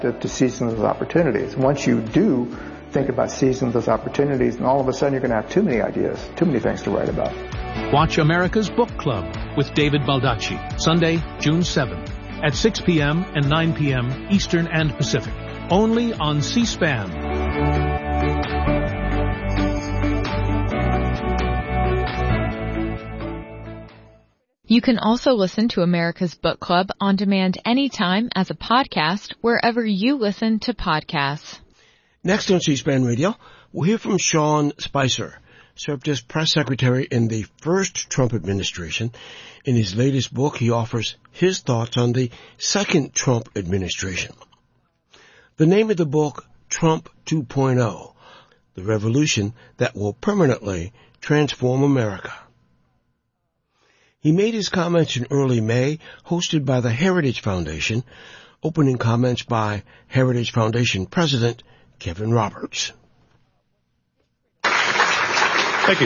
to seizing those opportunities. Once you do think about seizing those opportunities, and all of a sudden you're going to have too many ideas, too many things to write about. Watch America's Book Club with David Baldacci, Sunday, June 7th at 6 p.m. and 9 p.m. Eastern and Pacific, only on C-SPAN. You can also listen to America's Book Club on demand anytime as a podcast wherever you listen to podcasts. Next on C-SPAN Radio, we'll hear from Sean Spicer, served as press secretary in the first Trump administration. In his latest book, he offers his thoughts on the second Trump administration. The name of the book, Trump 2.0, the revolution that will permanently transform America. He made his comments in early May, hosted by the Heritage Foundation, opening comments by Heritage Foundation President Kevin Roberts. Thank you.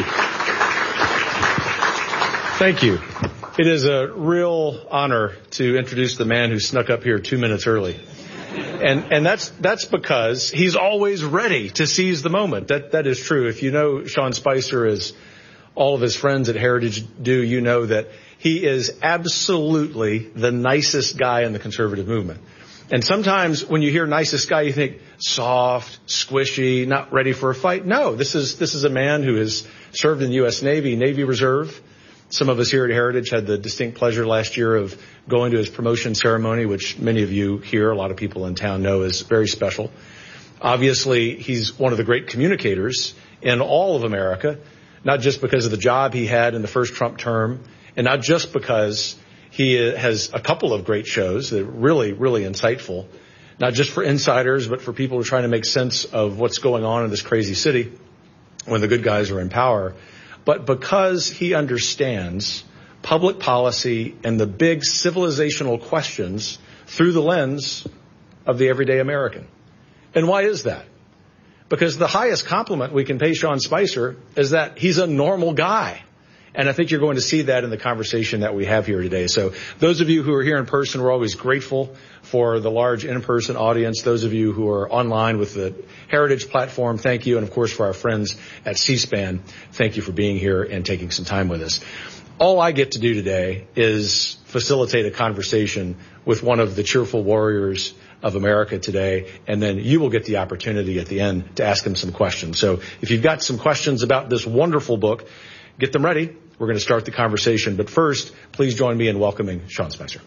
Thank you. It is a real honor to introduce the man who snuck up here 2 minutes early. And that's because he's always ready to seize the moment. That is true. If you know Sean Spicer as all of his friends at Heritage do, you know that he is absolutely the nicest guy in the conservative movement. And sometimes when you hear nicest guy, you think soft, squishy, not ready for a fight. No, this is a man who has served in the U.S. Navy, Navy Reserve. Some of us here at Heritage had the distinct pleasure last year of going to his promotion ceremony, which many of you here, a lot of people in town know is very special. Obviously, he's one of the great communicators in all of America, not just because of the job he had in the first Trump term, and not just because he has a couple of great shows that are really, really insightful, not just for insiders, but for people who are trying to make sense of what's going on in this crazy city when the good guys are in power, but because he understands public policy and the big civilizational questions through the lens of the everyday American. And why is that? Because the highest compliment we can pay Sean Spicer is that he's a normal guy. And I think you're going to see that in the conversation that we have here today. So those of you who are here in person, we're always grateful for the large in-person audience. Those of you who are online with the Heritage platform, thank you. And, of course, for our friends at C-SPAN, thank you for being here and taking some time with us. All I get to do today is facilitate a conversation with one of the cheerful warriors of America today, and then you will get the opportunity at the end to ask him some questions. So if you've got some questions about this wonderful book, get them ready. We're going to start the conversation. But first, please join me in welcoming Sean Spicer.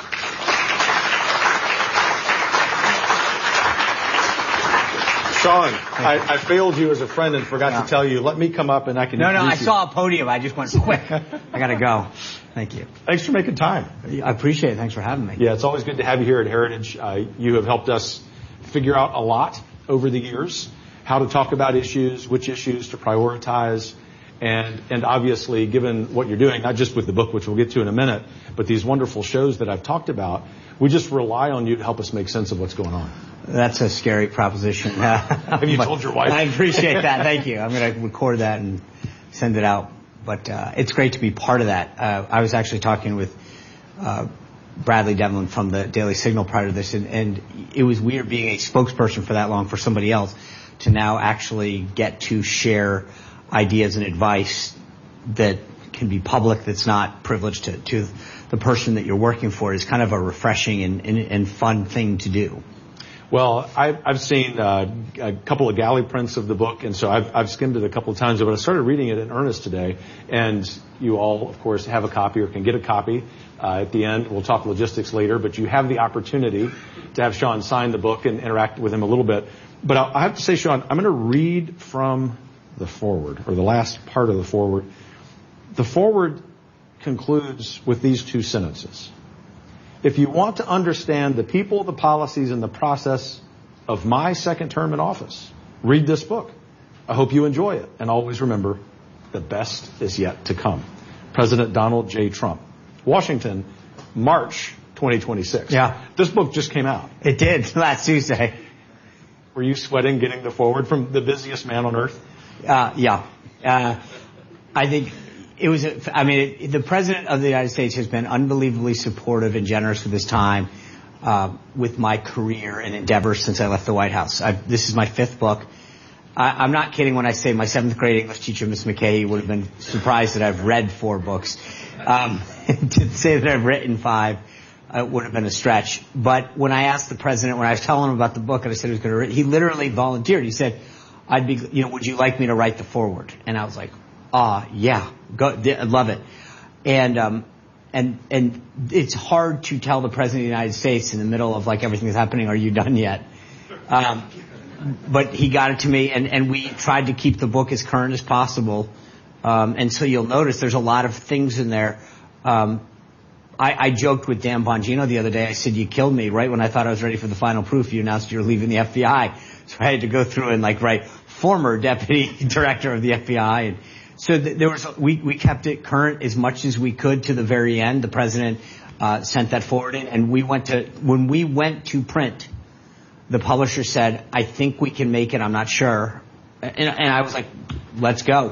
Sean, I failed you as a friend and forgot to tell you. Let me come up and I can introduce you. I saw a podium. I just went quick. I got to go. Thank you. Thanks for making time. I appreciate it. Thanks for having me. Yeah, it's always good to have you here at Heritage. You have helped us figure out a lot over the years, how to talk about issues, which issues to prioritize. And obviously, given what you're doing, not just with the book, which we'll get to in a minute, but these wonderful shows that I've talked about, we just rely on you to help us make sense of what's going on. That's a scary proposition. Have you told your wife? I appreciate that. Thank you. I'm going to record that and send it out. But it's great to be part of that. I was actually talking with Bradley Devlin from the Daily Signal prior to this, and it was weird being a spokesperson for that long for somebody else to now actually get to share ideas and advice that can be public, that's not privileged to the person that you're working for, is kind of a refreshing and fun thing to do. Well, I've seen a couple of galley prints of the book, and so I've skimmed it a couple of times, but I started reading it in earnest today, and you all, of course, have a copy or can get a copy at the end. We'll talk logistics later, but you have the opportunity to have Sean sign the book and interact with him a little bit. But I have to say, Sean, I'm going to read from the foreword, or the last part of the foreword. The foreword concludes with these two sentences. If you want to understand the people, the policies, and the process of my second term in office, read this book. I hope you enjoy it. And always remember, the best is yet to come. President Donald J. Trump. Washington, March 2026. Yeah. This book just came out. It did, last Tuesday. Were you sweating getting the foreword from the busiest man on earth? Yeah. I think it was, the President of the United States has been unbelievably supportive and generous with his time. with my career and endeavors since I left the White House. This is my 5th book. I'm not kidding when I say my 7th grade English teacher, Miss McKay, would have been surprised that I've read 4 books. To say that I've written 5 would have been a stretch. But when I asked the president, when I was telling him about the book and I said he was going to write, he literally volunteered. He said, would you like me to write the foreword? And I was like, yeah, I'd love it. And it's hard to tell the president of the United States in the middle of like everything that's happening, are you done yet? But he got it to me, and we tried to keep the book as current as possible. And so you'll notice there's a lot of things in there. I joked with Dan Bongino the other day. I said, you killed me right when I thought I was ready for the final proof. You announced you were leaving the FBI. So I had to go through and like write former deputy director of the FBI. And so we kept it current as much as we could to the very end. The president sent that forward in, and when we went to print, the publisher said, I think we can make it, I'm not sure. And I was like, let's go.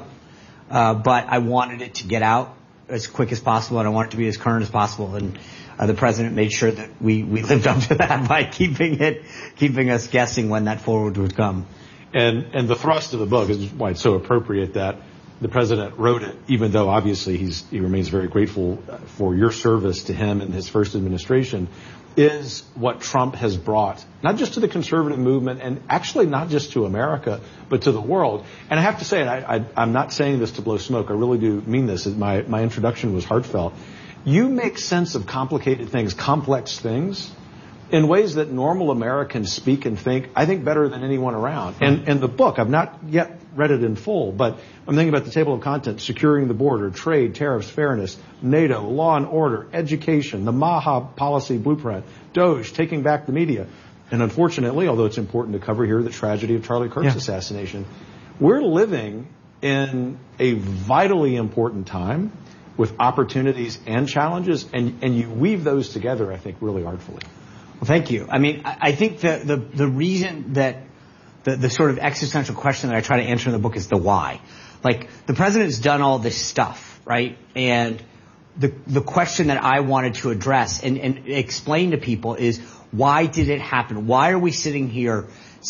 But I wanted it to get out as quick as possible, and I wanted it to be as current as possible. And the president made sure that we lived up to that by keeping us guessing when that forward would come. And the thrust of the book is why it's so appropriate that the president wrote it, even though obviously he remains very grateful for your service to him and his first administration, is what Trump has brought, not just to the conservative movement and actually not just to America, but to the world. And I have to say, I'm not saying this to blow smoke. I really do mean this. My introduction was heartfelt. You make sense of complicated things, complex things, in ways that normal Americans speak and think, I think, better than anyone around. And the book, I've not yet read it in full, but I'm thinking about the table of contents: securing the border, trade, tariffs, fairness, NATO, law and order, education, the Maha policy blueprint, DOGE, taking back the media. And unfortunately, although it's important to cover here, the tragedy of Charlie Kirk's assassination. We're living in a vitally important time with opportunities and challenges, and you weave those together, I think, really artfully. Well, thank you. I mean, I think the reason that the sort of existential question that I try to answer in the book is the why. Like, the president's done all this stuff, right? And the question that I wanted to address and explain to people is, why did it happen? Why are we sitting here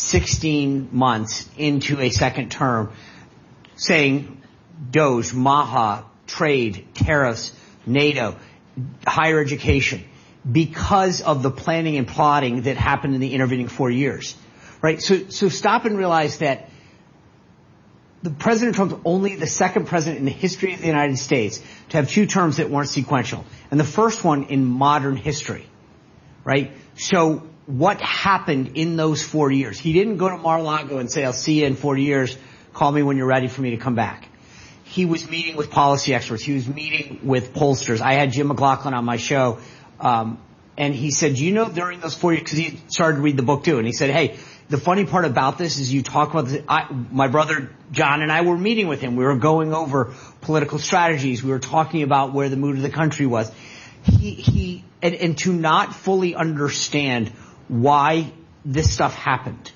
16 months into a second term saying DOGE, Maha, trade, tariffs, NATO, higher education? Because of the planning and plotting that happened in the intervening 4 years, right? So stop and realize that the President Trump's only the second president in the history of the United States to have 2 terms that weren't sequential, and the first one in modern history, right? So what happened in those 4 years? He didn't go to Mar-a-Lago and say, I'll see you in 4 years. Call me when you're ready for me to come back. He was meeting with policy experts. He was meeting with pollsters. I had Jim McLaughlin on my show. And he said, during those 4 years, because he started to read the book too, and he said, hey, the funny part about this is you talk about this. My brother John and I were meeting with him. We were going over political strategies. We were talking about where the mood of the country was. And to not fully understand why this stuff happened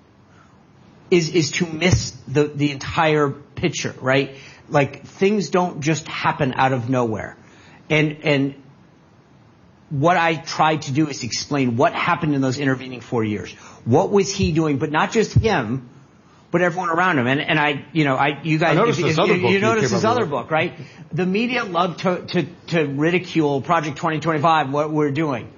is to miss the entire picture, right? Like, things don't just happen out of nowhere. And what I tried to do is explain what happened in those intervening 4 years. What was he doing? But not just him, but everyone around him. And you guys, you noticed his other book, right? The media loved to ridicule Project 2025, what we're doing.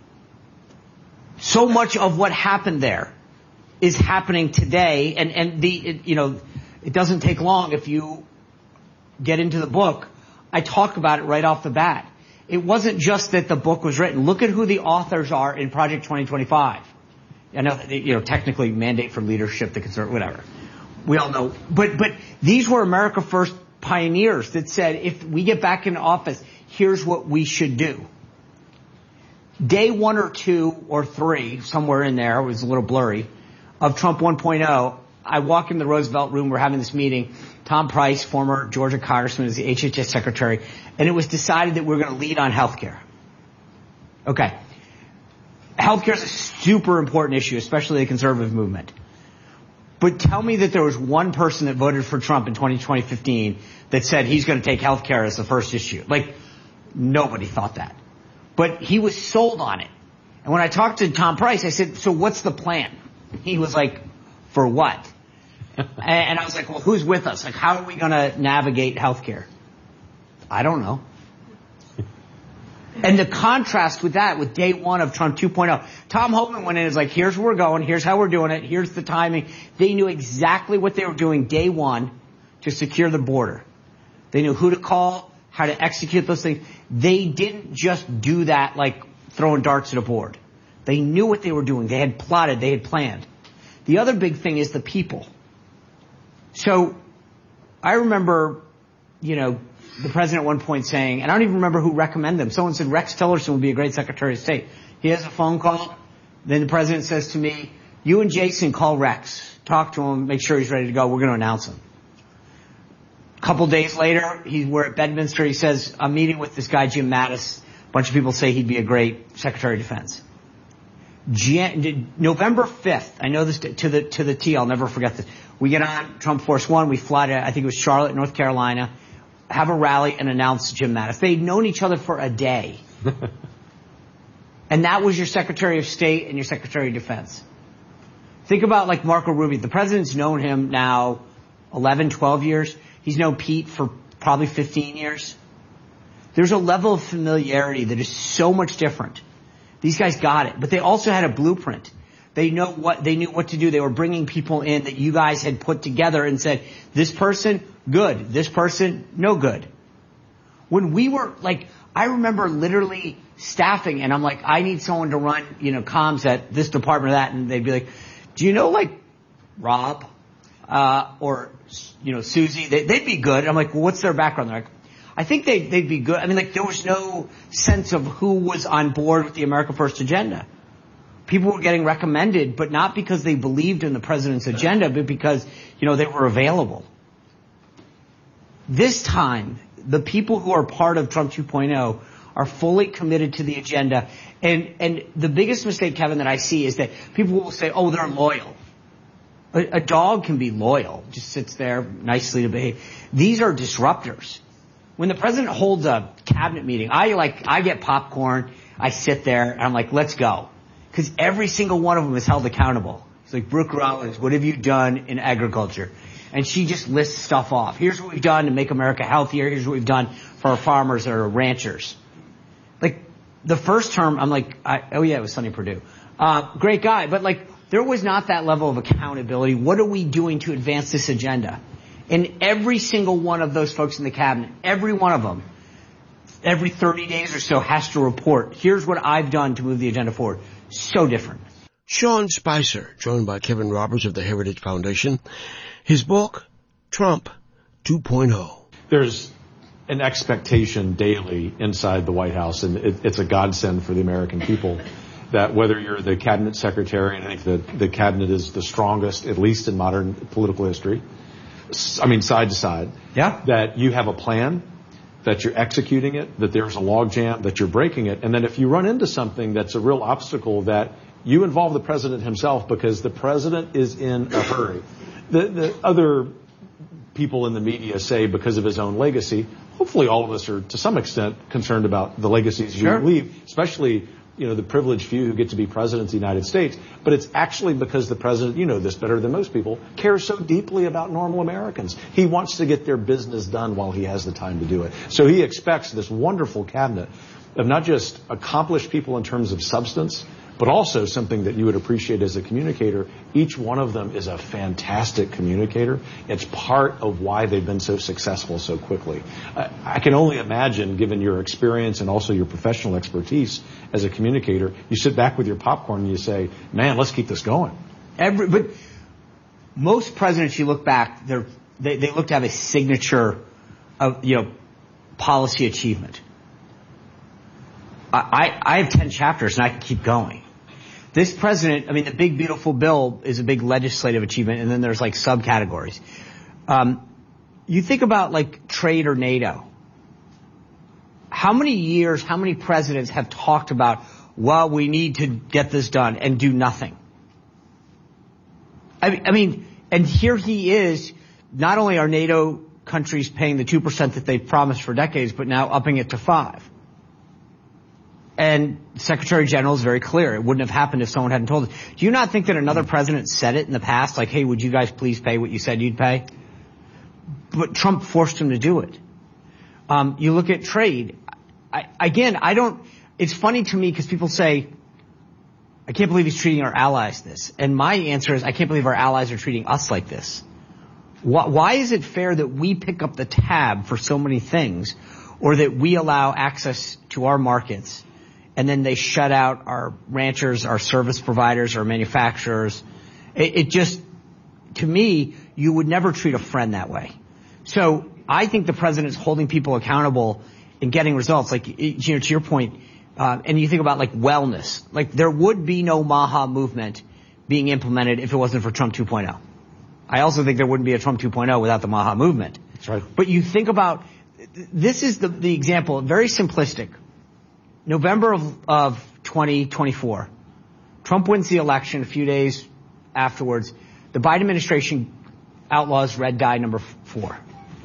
So much of what happened there is happening today, and it doesn't take long if you get into the book. I talk about it right off the bat. It wasn't just that the book was written. Look at who the authors are in Project 2025. I know, technically mandate for leadership, the conservative, whatever. We all know. But these were America First pioneers that said, if we get back into office, here's what we should do. Day 1 or 2 or 3, somewhere in there, it was a little blurry, of Trump 1.0, I walk in the Roosevelt room, we're having this meeting. Tom Price, former Georgia congressman, is the HHS secretary, and it was decided that we're going to lead on health care. Okay. Healthcare is a super important issue, especially the conservative movement. But tell me that there was one person that voted for Trump in 2015 that said he's going to take healthcare as the first issue. Like, nobody thought that. But he was sold on it. And when I talked to Tom Price, I said, so what's the plan? He was like, for what? And I was like, well, who's with us? Like, how are we going to navigate healthcare? I don't know. And the contrast with that, with day one of Trump 2.0, Tom Homan went in and was like, here's where we're going, here's how we're doing it, here's the timing. They knew exactly what they were doing day one to secure the border. They knew who to call, how to execute those things. They didn't just do that like throwing darts at a board. They knew what they were doing. They had plotted, they had planned. The other big thing is the people. So I remember, the president at one point saying, and I don't even remember who recommended them. Someone said Rex Tillerson would be a great Secretary of State. He has a phone call. Then the president says to me, you and Jason call Rex. Talk to him. Make sure he's ready to go. We're going to announce him. A couple days later, we're at Bedminster. He says, I'm meeting with this guy, Jim Mattis. A bunch of people say he'd be a great Secretary of Defense. November 5th, I know this to the T, I'll never forget this. We get on Trump Force One. We fly to, I think it was Charlotte, North Carolina. Have a rally and announce Jim Mattis. They'd known each other for a day. And that was your Secretary of State and your Secretary of Defense. Think about like Marco Rubio. The president's known him now 11, 12 years. He's known Pete for probably 15 years. There's a level of familiarity that is so much different. These guys got it. But they also had a blueprint. They knew what to do. They were bringing people in that you guys had put together and said, this person, good. This person, no good. When we were like, I remember literally staffing and I'm like, I need someone to run, comms at this department or that. And they'd be like, do you know like Rob, or, Susie? They'd be good. I'm like, well, what's their background? They're like, I think they'd be good. I mean, like there was no sense of who was on board with the America First agenda. People were getting recommended, but not because they believed in the president's agenda, but because, they were available. This time, the people who are part of Trump 2.0 are fully committed to the agenda. And the biggest mistake, Kevin, that I see is that people will say, oh, they're loyal. A dog can be loyal, just sits there nicely to behave. These are disruptors. When the president holds a cabinet meeting, I get popcorn, I sit there, and I'm like, let's go. Because every single one of them is held accountable. It's like, Brooke Rollins, what have you done in agriculture? And she just lists stuff off. Here's what we've done to make America healthier. Here's what we've done for our farmers or ranchers. Like, the first term, I'm like, it was Sonny Perdue. Great guy. But like, there was not that level of accountability. What are we doing to advance this agenda? And every single one of those folks in the cabinet, every one of them, every 30 days or so has to report, here's what I've done to move the agenda forward. So different. Sean Spicer, joined by Kevin Roberts of the Heritage Foundation. His book, Trump 2.0. There's an expectation daily inside the White House, and it's a godsend for the American people, that whether you're the cabinet secretary, and I think that the cabinet is the strongest, at least in modern political history, side to side, that you have a plan, that you're executing it, that there's a logjam, that you're breaking it, and then if you run into something that's a real obstacle, that you involve the president himself, because the president is in a hurry. The other people in the media say because of his own legacy. Hopefully all of us are to some extent concerned about the legacies you leave, especially the privileged few who get to be president of the United States. But it's actually because the president, this better than most people, cares so deeply about normal Americans. He wants to get their business done while he has the time to do it. So he expects this wonderful cabinet of not just accomplished people in terms of substance, but also something that you would appreciate as a communicator. Each one of them is a fantastic communicator. It's part of why they've been so successful so quickly. I can only imagine, given your experience and also your professional expertise as a communicator, you sit back with your popcorn and you say, man, let's keep this going. But most presidents, you look back, they look to have a signature of, policy achievement. I have 10 chapters and I can keep going. This president, the big beautiful bill is a big legislative achievement, and then there's like subcategories. You think about like trade or NATO. How many presidents have talked about, well, we need to get this done, and do nothing? And here he is, not only are NATO countries paying the 2% that they've promised for decades, but now upping it to 5%. And Secretary General is very clear. It wouldn't have happened if someone hadn't told us. Do you not think that another president said it in the past, like, hey, would you guys please pay what you said you'd pay? But Trump forced him to do it. You look at trade. It's funny to me because people say, I can't believe he's treating our allies this. And my answer is, I can't believe our allies are treating us like this. Why is it fair that we pick up the tab for so many things, or that we allow access to our markets, and then they shut out our ranchers, our service providers, our manufacturers? It just, to me, you would never treat a friend that way. So I think the president's holding people accountable and getting results. Like, to your point, and you think about like wellness, like there would be no Maha movement being implemented if it wasn't for Trump 2.0. I also think there wouldn't be a Trump 2.0 without the Maha movement. That's right. But you think about, this is the example, very simplistic. November of 2024, Trump wins the election. A few days afterwards, the Biden administration outlaws red dye number 4.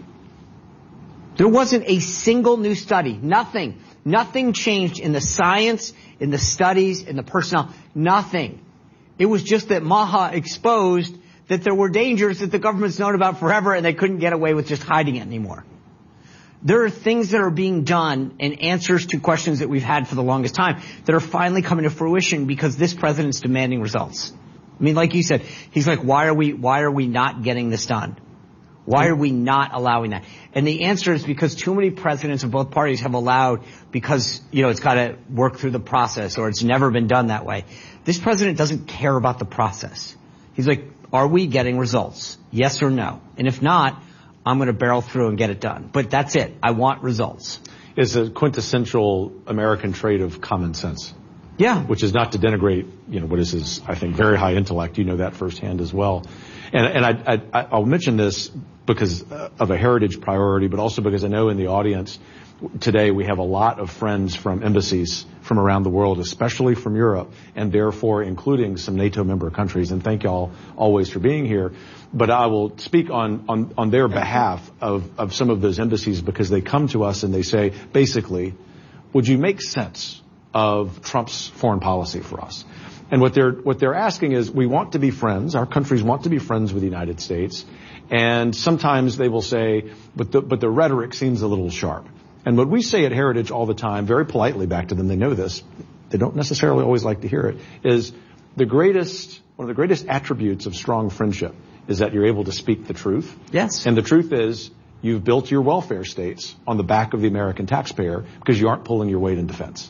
There wasn't a single new study. Nothing. Nothing changed in the science, in the studies, in the personnel. Nothing. It was just that Maha exposed that there were dangers that the government's known about forever, and they couldn't get away with just hiding it anymore. There are things that are being done and answers to questions that we've had for the longest time that are finally coming to fruition because this president's demanding results. I mean, like you said, he's like, why are we not getting this done? Why are we not allowing that? And the answer is because too many presidents of both parties have allowed, because, it's got to work through the process, or it's never been done that way. This president doesn't care about the process. He's like, are we getting results? Yes or no? And if not, I'm going to barrel through and get it done. But that's it. I want results. It's a quintessential American trait of common sense. Yeah. Which is not to denigrate, what is his, I think, very high intellect. You know that firsthand as well. And I'll mention this because of a heritage priority, but also because I know in the audience today we have a lot of friends from embassies from around the world, especially from Europe, and therefore including some NATO member countries. And thank y'all always for being here. But I will speak on their behalf of some of those embassies, because they come to us and they say, basically, would you make sense of Trump's foreign policy for us? And what they're asking is, we want to be friends. Our countries want to be friends with the United States. And sometimes they will say, but the rhetoric seems a little sharp. And what we say at Heritage all the time, very politely back to them, they know this, they don't necessarily always like to hear it, is one of the greatest attributes of strong friendship is that you're able to speak the truth. Yes. And the truth is, you've built your welfare states on the back of the American taxpayer because you aren't pulling your weight in defense.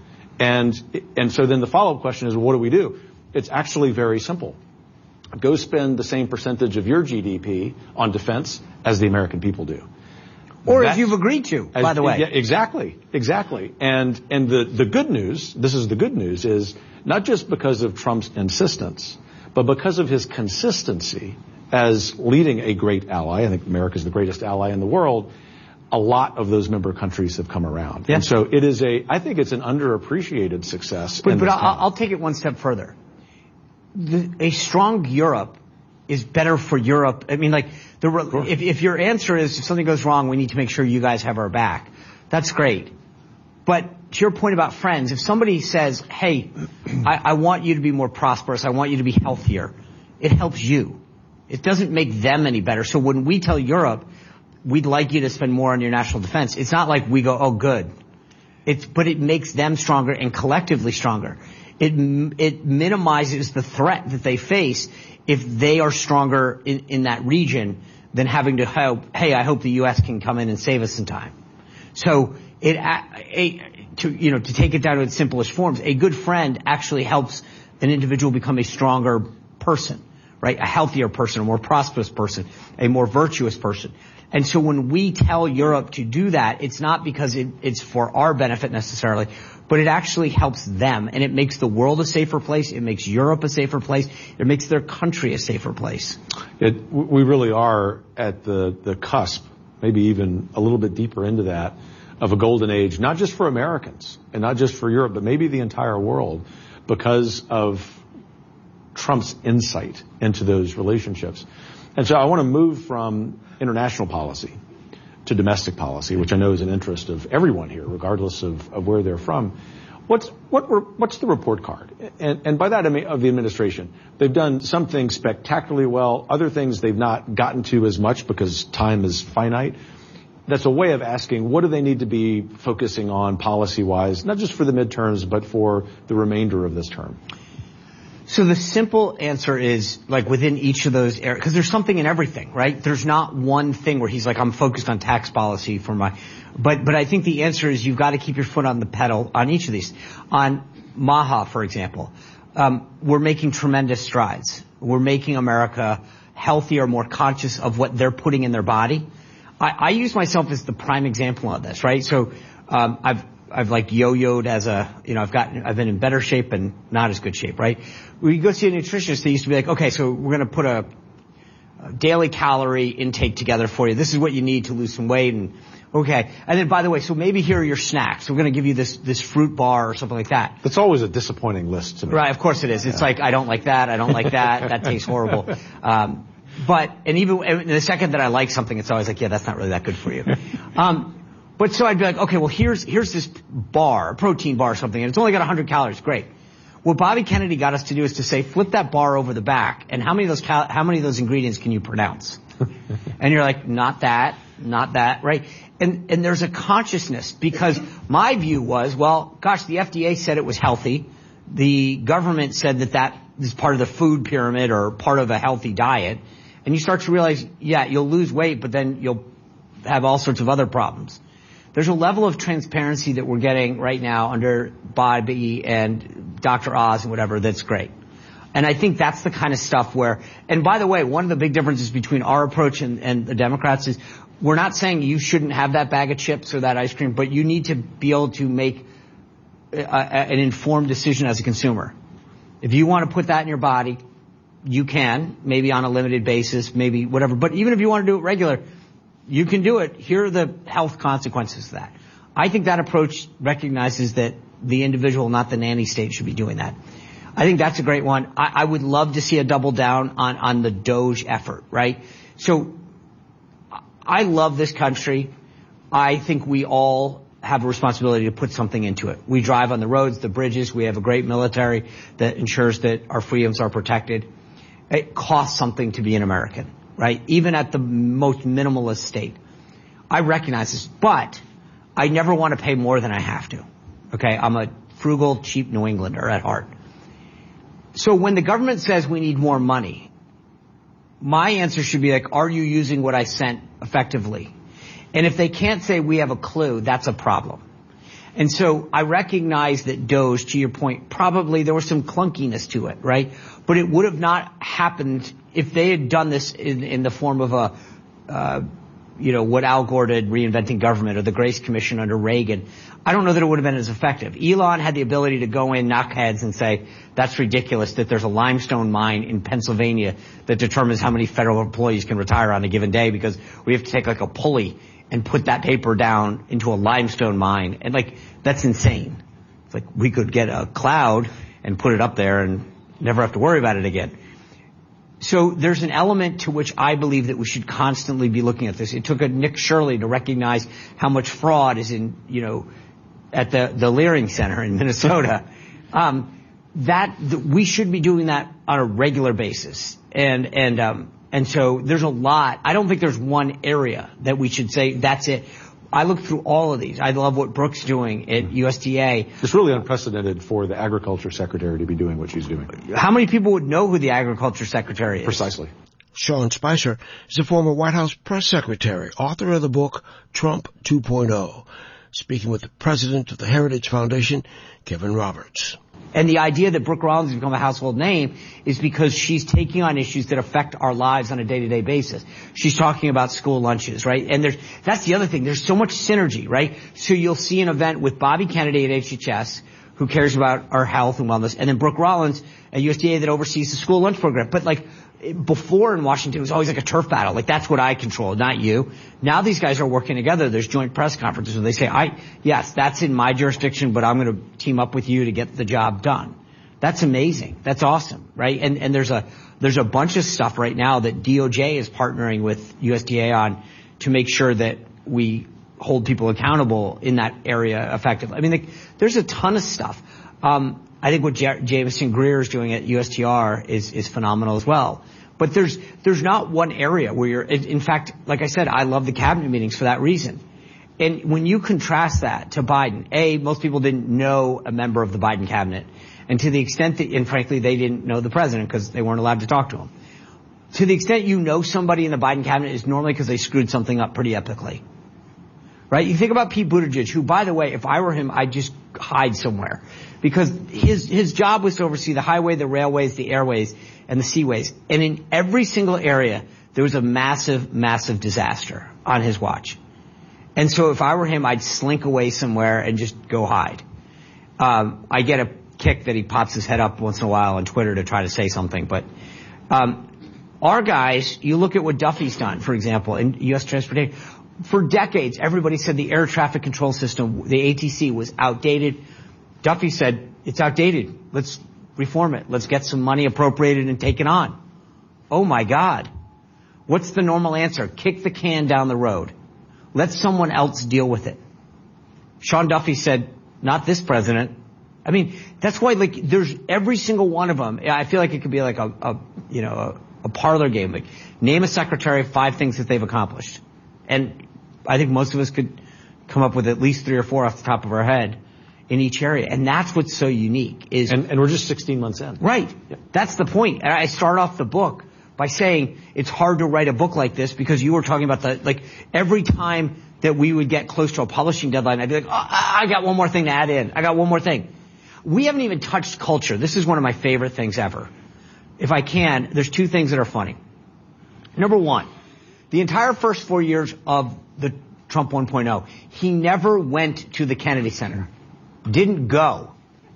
And so then the follow-up question is, what do we do? It's actually very simple. Go spend the same percentage of your GDP on defense as the American people do. Or as you've agreed to, by the way. Yeah, exactly. And the good news, this is the good news, is not just because of Trump's insistence, but because of his consistency as leading a great ally. I think America's the greatest ally in the world. A lot of those member countries have come around. Yeah. And so I think it's an underappreciated success. But I'll take it one step further. A strong Europe is better for Europe. I mean, like, if your answer is, if something goes wrong, we need to make sure you guys have our back, that's great. But to your point about friends, if somebody says, hey, I want you to be more prosperous, I want you to be healthier, it helps you. It doesn't make them any better. So when we tell Europe, we'd like you to spend more on your national defense, it's not like we go, oh, good. But it makes them stronger and collectively stronger. It minimizes the threat that they face if they are stronger in that region than having to hope, hey, I hope the U.S. can come in and save us in time. So to take it down to its simplest forms, a good friend actually helps an individual become a stronger person, right? A healthier person, a more prosperous person, a more virtuous person. And so when we tell Europe to do that, it's not because it's for our benefit necessarily, but it actually helps them, and it makes the world a safer place. It makes Europe a safer place. It makes their country a safer place. We really are at the cusp, maybe even a little bit deeper into that, of a golden age, not just for Americans and not just for Europe, but maybe the entire world, because of Trump's insight into those relationships. And so I want to move from international policy to domestic policy, which I know is an interest of everyone here, regardless of where they're from. What's the report card? And by that I mean of the administration. They've done some things spectacularly well, other things they've not gotten to as much because time is finite. That's a way of asking, what do they need to be focusing on policy-wise, not just for the midterms, but for the remainder of this term? So the simple answer is, like, within each of those areas, because there's something in everything, right? There's not one thing where he's like, I'm focused on tax policy for my, but I think the answer is you've got to keep your foot on the pedal on each of these. On MAHA, for example, we're making tremendous strides. We're making America healthier, more conscious of what they're putting in their body. I use myself as the prime example of this, right? So, I've like yo-yoed as I've been in better shape and not as good shape, right? When you go see a nutritionist, they used to be like, okay, so we're going to put a daily calorie intake together for you. This is what you need to lose some weight, and okay. And then, by the way, so maybe here are your snacks. We're going to give you this fruit bar or something like that. That's always a disappointing list to me. Right, of course it is. It's like, I don't like that. I don't like that. That tastes horrible. But even the second that I like something, it's always like, yeah, that's not really that good for you. But so I'd be like, okay, well, here's this bar, a protein bar or something, and it's only got 100 calories. Great. What Bobby Kennedy got us to do is to say, flip that bar over the back, and how many of those ingredients can you pronounce? And you're like, not that, right? And there's a consciousness, because my view was, well, gosh, the FDA said it was healthy. The government said that is part of the food pyramid or part of a healthy diet. And you start to realize, yeah, you'll lose weight, but then you'll have all sorts of other problems. There's a level of transparency that we're getting right now under Bobby and Dr. Oz and whatever that's great. And I think that's the kind of stuff where, and by the way, one of the big differences between our approach and the Democrats is we're not saying you shouldn't have that bag of chips or that ice cream, but you need to be able to make an informed decision as a consumer. If you want to put that in your body, you can, maybe on a limited basis, maybe whatever. But even if you want to do it regular, you can do it. Here are the health consequences of that. I think that approach recognizes that the individual, not the nanny state, should be doing that. I think that's a great one. I would love to see a double down on the DOGE effort, right? So I love this country. I think we all have a responsibility to put something into it. We drive on the roads, the bridges. We have a great military that ensures that our freedoms are protected. It costs something to be an American, right? Even at the most minimalist state. I recognize this, but I never want to pay more than I have to. Okay? I'm a frugal, cheap New Englander at heart. So when the government says we need more money, my answer should be like, are you using what I sent effectively? And if they can't say we have a clue, that's a problem. And so I recognize that DOGE, to your point, probably there was some clunkiness to it, right? But it would have not happened if they had done this in the form of what Al Gore did, reinventing government, or the Grace Commission under Reagan. I don't know that it would have been as effective. Elon had the ability to go in, knock heads, and say, that's ridiculous that there's a limestone mine in Pennsylvania that determines how many federal employees can retire on a given day because we have to take like a pulley and put that paper down into a limestone mine. And like, that's insane. It's like we could get a cloud and put it up there and never have to worry about it again. So there's an element to which I believe that we should constantly be looking at this. It took a Nick Shirley to recognize how much fraud is in, at the Leering Center in Minnesota. That we should be doing that on a regular basis. And so there's a lot. I don't think there's one area that we should say that's it. I look through all of these. I love what Brooke's doing at USDA. It's really unprecedented for the Agriculture Secretary to be doing what she's doing. How many people would know who the Agriculture Secretary is? Precisely. Sean Spicer is a former White House press secretary, author of the book Trump 2.0, speaking with the president of the Heritage Foundation, Kevin Roberts. And the idea that Brooke Rollins has become a household name is because she's taking on issues that affect our lives on a day-to-day basis. She's talking about school lunches, right? And that's the other thing. There's so much synergy, right? So you'll see an event with Bobby Kennedy at HHS, who cares about our health and wellness, and then Brooke Rollins at USDA that oversees the school lunch program. But like before in Washington, it was always like a turf battle. Like that's what I control, not you. Now these guys are working together. There's joint press conferences where they say, yes, that's in my jurisdiction, but I'm going to team up with you to get the job done. That's amazing. That's awesome, right? And there's a bunch of stuff right now that DOJ is partnering with USDA on to make sure that we hold people accountable in that area effectively. I mean, there's a ton of stuff. I think what Jamison Greer is doing at USTR is phenomenal as well. But there's not one area where you're, in fact, like I said, I love the cabinet meetings for that reason. And when you contrast that to Biden, most people didn't know a member of the Biden cabinet. And to the extent that, and frankly, they didn't know the president because they weren't allowed to talk to him. To the extent you know somebody in the Biden cabinet is normally because they screwed something up pretty epically. Right? You think about Pete Buttigieg, who, by the way, if I were him, I'd just hide somewhere. Because his job was to oversee the highway, the railways, the airways, and the seaways. And in every single area, there was a massive, massive disaster on his watch. And so if I were him, I'd slink away somewhere and just go hide. I get a kick that he pops his head up once in a while on Twitter to try to say something. But our guys, you look at what Duffy's done, for example, in U.S. transportation. For decades, everybody said the air traffic control system, the ATC, was outdated. Duffy said, it's outdated. Let's reform it. Let's get some money appropriated and take it on. Oh, my God. What's the normal answer? Kick the can down the road. Let someone else deal with it. Sean Duffy said, not this president. I mean, that's why, there's every single one of them. I feel like it could be like a parlor game. Like, name a secretary, 5 things that they've accomplished. And I think most of us could come up with at least 3 or 4 off the top of our head in each area. And that's what's so unique is. And we're just 16 months in. Right. Yep. That's the point. And I start off the book by saying it's hard to write a book like this because you were talking about every time that we would get close to a publishing deadline, I'd be like, I got one more thing to add in. I got one more thing. We haven't even touched culture. This is one of my favorite things ever. If I can, there's 2 things that are funny. Number one, the entire first 4 years of the Trump 1.0, he never went to the Kennedy Center. Didn't go.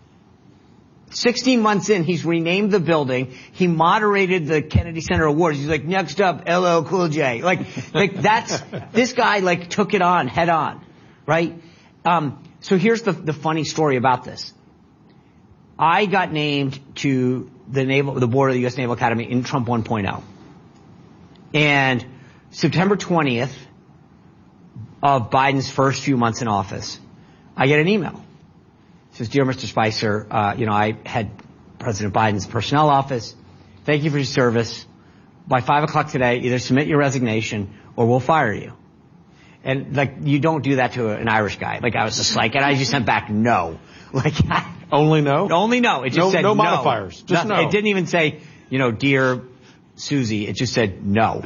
16 months in, he's renamed the building. He moderated the Kennedy Center Awards. He's like, next up, LL Cool J. That's, this guy took it on, head on. Right? So here's the funny story about this. I got named to the board of the U.S. Naval Academy in Trump 1.0. And September 20th of Biden's first few months in office, I get an email. It says, dear Mr. Spicer, I had President Biden's personnel office. Thank you for your service. By 5 o'clock today, either submit your resignation or we'll fire you. And you don't do that to an Irish guy. I was just and I just sent back no. Only no? Only no. It just said no. No modifiers. Just no. It didn't even say, dear Susie. It just said no.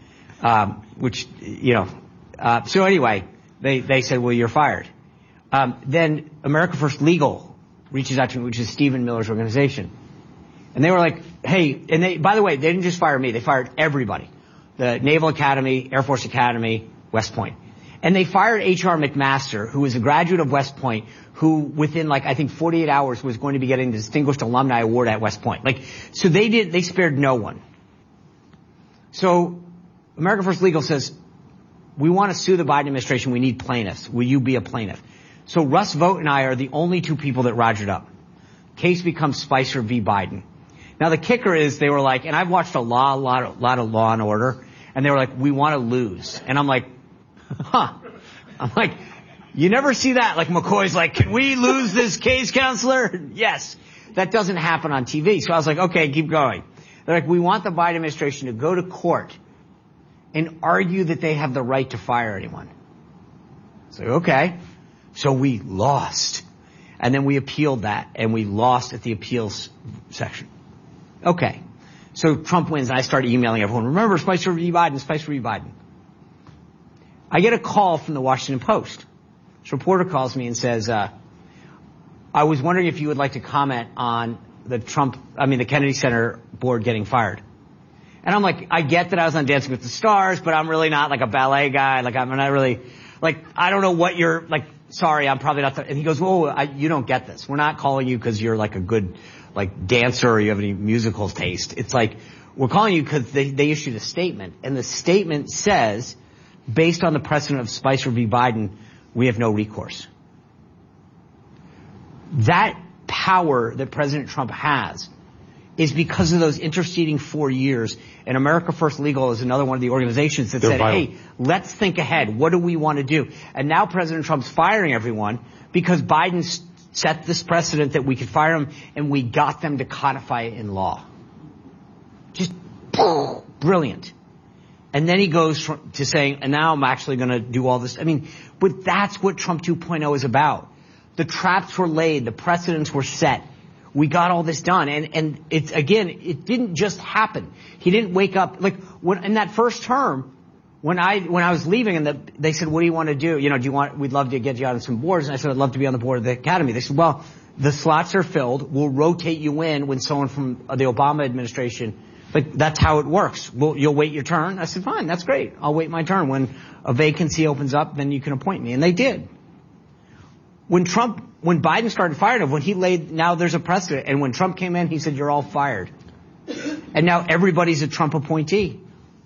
So anyway, they said, well, you're fired. Then America First Legal reaches out to me, which is Stephen Miller's organization. And they were like, hey, and by the way, they didn't just fire me. They fired everybody. The Naval Academy, Air Force Academy, West Point. And they fired H.R. McMaster, who was a graduate of West Point, who within 48 hours was going to be getting the Distinguished Alumni Award at West Point. So they spared no one. So America First Legal says, we want to sue the Biden administration. We need plaintiffs. Will you be a plaintiff? So Russ Vought and I are the only 2 people that rogered up. Case becomes Spicer v. Biden. Now the kicker is they were and I've watched a lot of Law and Order, and they were like, we want to lose. And I'm like, huh. I'm like, you never see that. McCoy's can we lose this case, counselor? Yes. That doesn't happen on TV. So I was like, okay, keep going. They're like, we want the Biden administration to go to court and argue that they have the right to fire anyone. So, okay. So we lost. And then we appealed that, and we lost at the appeals section. Okay. So Trump wins, and I start emailing everyone, remember, Spicer v. Biden, Spicer v. Biden. I get a call from the Washington Post. This reporter calls me and says, I was wondering if you would like to comment on the Kennedy Center board getting fired. And I'm like, I get that I was on Dancing with the Stars, but I'm really not a ballet guy. I'm not really, I don't know what you're, sorry, I'm probably not. And he goes, whoa, you don't get this. We're not calling you because you're a good, dancer or you have any musical taste. It's we're calling you because they issued a statement. And the statement says, based on the precedent of Spicer v. Biden, we have no recourse. That power that President Trump has is because of those interceding 4 years. And America First Legal is another one of the organizations that said, hey, let's think ahead. What do we want to do? And now President Trump's firing everyone because Biden set this precedent that we could fire him, and we got them to codify it in law. Just brilliant. And then he goes to saying, and now I'm actually going to do all this. I mean, but that's what Trump 2.0 is about. The traps were laid. The precedents were set. We got all this done. And it's, again, it didn't just happen. He didn't wake up, like, when, in that first term, when I was leaving and they said, what do you want to do? You know, we'd love to get you on some boards. And I said, I'd love to be on the board of the academy. They said, well, the slots are filled. We'll rotate you in when someone from the Obama administration, like, that's how it works. You'll wait your turn. I said, fine, that's great. I'll wait my turn. When a vacancy opens up, then you can appoint me. And they did. When Biden started firing him, now there's a precedent. And when Trump came in, he said, you're all fired. And now everybody's a Trump appointee.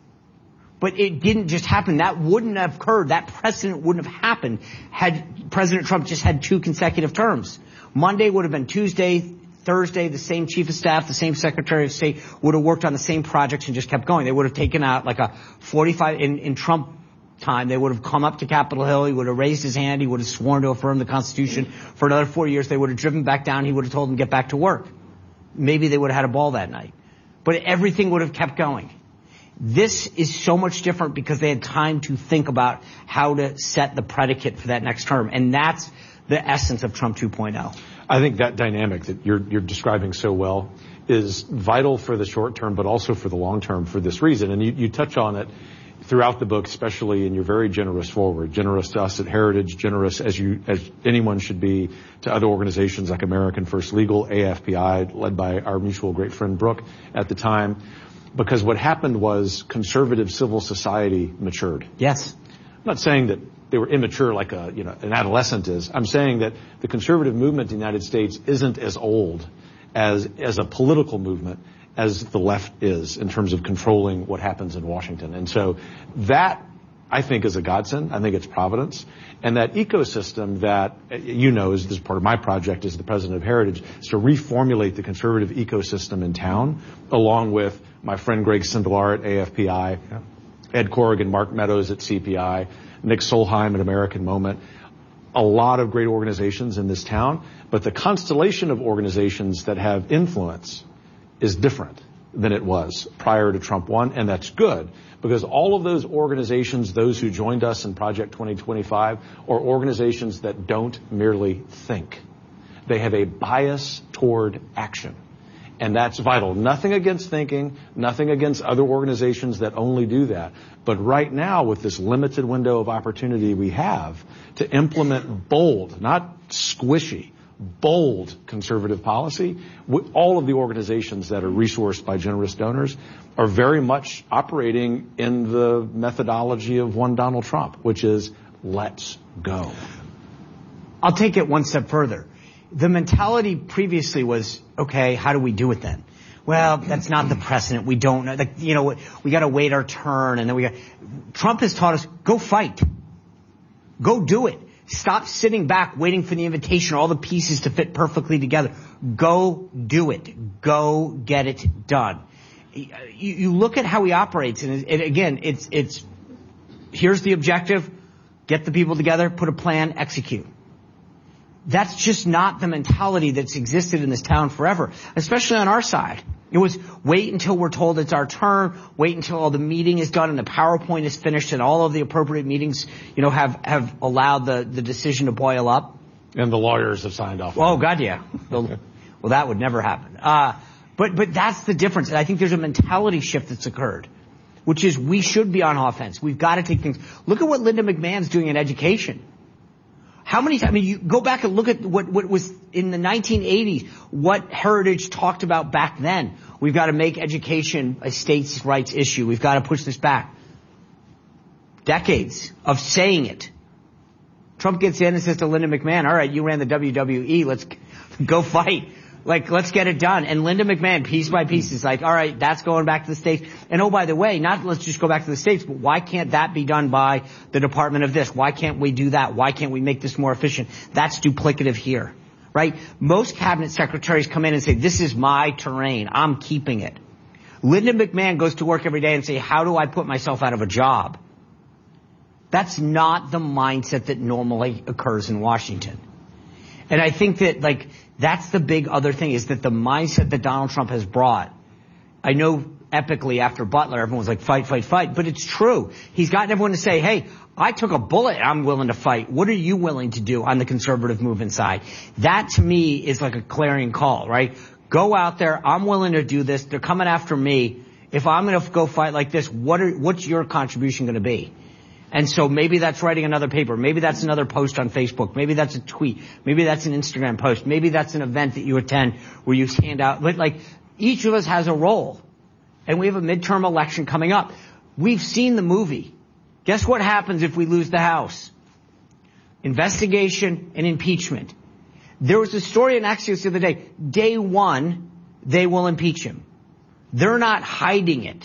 But it didn't just happen. That wouldn't have occurred. That precedent wouldn't have happened had President Trump just had 2 consecutive terms. Monday would have been Tuesday, Thursday, the same chief of staff, the same secretary of state would have worked on the same projects and just kept going. They would have taken out like a 45 in Trump time. They would have come up to Capitol Hill. He would have raised his hand. He would have sworn to affirm the Constitution for another 4 years. They would have driven back down. He would have told them to get back to work. Maybe they would have had a ball that night. But everything would have kept going. This is so much different because they had time to think about how to set the predicate for that next term. And that's the essence of Trump 2.0. I think that dynamic that you're describing so well is vital for the short term, but also for the long term for this reason. And you touch on it throughout the book, especially in your very generous forward, generous to us at Heritage, generous as anyone should be to other organizations like American First Legal, AFPI, led by our mutual great friend Brooke at the time. Because what happened was conservative civil society matured. Yes. I'm not saying that they were immature like an adolescent is. I'm saying that the conservative movement in the United States isn't as old as a political movement as the left is in terms of controlling what happens in Washington. And so that, I think, is a godsend. I think it's providence. And that ecosystem that, is this part of my project as the president of Heritage, is to reformulate the conservative ecosystem in town, along with my friend Greg Sindelar at AFPI, Ed Corrigan, Mark Meadows at CPI, Nick Solheim at American Moment. A lot of great organizations in this town, but the constellation of organizations that have influence is different than it was prior to Trump 1, and that's good. Because all of those organizations, those who joined us in Project 2025, are organizations that don't merely think. They have a bias toward action. And that's vital. Nothing against thinking, nothing against other organizations that only do that. But right now, with this limited window of opportunity we have to implement bold, not squishy, bold conservative policy, all of the organizations that are resourced by generous donors are very much operating in the methodology of one Donald Trump, which is let's go. I'll take it one step further. The mentality previously was, okay, how do we do it then? Well, that's not the precedent. We don't know. We got to wait our turn, and then Trump has taught us, go fight. Go do it. Stop sitting back waiting for the invitation or all the pieces to fit perfectly together. Go do it. Go get it done. You look at how he operates, and again, it's here's the objective, get the people together, put a plan, execute. That's just not the mentality that's existed in this town forever, especially on our side. It was wait until we're told it's our turn, wait until all the meeting is done and the PowerPoint is finished and all of the appropriate meetings, have allowed the decision to boil up. And the lawyers have signed off. Oh, God, yeah. Well, that would never happen. But that's the difference. And I think there's a mentality shift that's occurred, which is we should be on offense. We've got to take things. Look at what Linda McMahon's doing in education. How many times, you go back and look at what was in the 1980s, what Heritage talked about back then. We've got to make education a states' rights issue. We've got to push this back. Decades of saying it. Trump gets in and says to Linda McMahon, all right, you ran the WWE, let's go fight. Let's get it done. And Linda McMahon, piece by piece, is like, all right, that's going back to the states. And oh, by the way, not let's just go back to the states, but why can't that be done by the Department of this? Why can't we do that? Why can't we make this more efficient? That's duplicative here. right? Most cabinet secretaries come in and say, this is my terrain. I'm keeping it. Linda McMahon goes to work every day and say, how do I put myself out of a job? That's not the mindset that normally occurs in Washington. And I think that, like, that's the big other thing, is that the mindset that Donald Trump has brought. I know epically after Butler, everyone was like, fight, fight, fight. But it's true. He's gotten everyone to say, hey, I took a bullet. I'm willing to fight. What are you willing to do on the conservative movement side? That, to me, is like a clarion call, right? Go out there. I'm willing to do this. They're coming after me. If I'm going to go fight like this, what's your contribution going to be? And so maybe that's writing another paper. Maybe that's another post on Facebook. Maybe that's a tweet. Maybe that's an Instagram post. Maybe that's an event that you attend where you stand out. But, like, each of us has a role. And we have a midterm election coming up. We've seen the movie. Guess what happens if we lose the House? Investigation and impeachment. There was a story in Axios the other day. Day one, they will impeach him. They're not hiding it.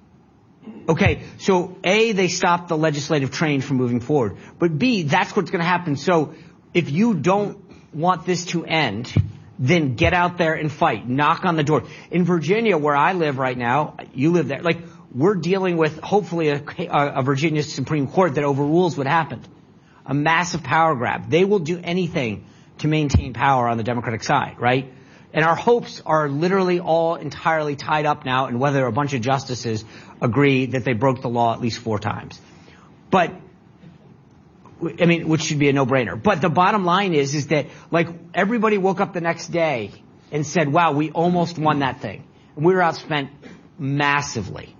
Okay, so A, they stopped the legislative train from moving forward. But B, that's what's going to happen. So if you don't want this to end, then get out there and fight. Knock on the door. In Virginia, where I live right now, you live there, like, we're dealing with, hopefully, a Virginia Supreme Court that overrules what happened. A massive power grab. They will do anything to maintain power on the Democratic side, right? And our hopes are literally all entirely tied up now in whether a bunch of justices agree that they broke the law at least 4 times. But, I mean, which should be a no-brainer. But the bottom line is that, like, everybody woke up the next day and said, wow, we almost won that thing. And we were outspent massively,